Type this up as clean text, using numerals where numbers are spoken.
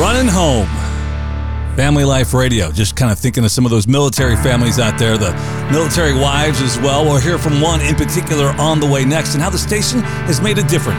Running Home. Family Life Radio. Just kind of thinking of some of those military families out there, the military wives as well. We'll hear from one in particular on the way next, and how the station has made a difference